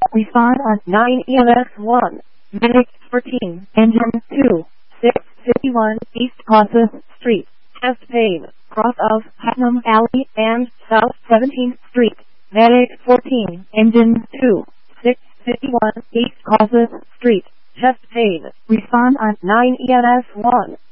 Respond on 9 EMS 1. Medic 14. Engine 2. 651 East Caucasus Street. Chest pain. Cross of Putnam Alley and South 17th Street. Medic 14. Engine 2. 651 East Caucasus Street. Chest pain. Respond on 9 EMS 1.